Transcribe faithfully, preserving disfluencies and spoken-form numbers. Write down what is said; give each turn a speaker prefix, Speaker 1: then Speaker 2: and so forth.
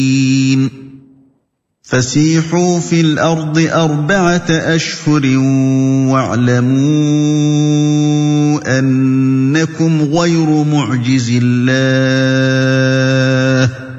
Speaker 1: فَسِيحُوا فِي الْأَرْضِ أَرْبَعَةَ أَشْهُرٍ وَاعْلَمُوا أَنَّكُمْ غَيْرُ مُعْجِزِي اللَّهِ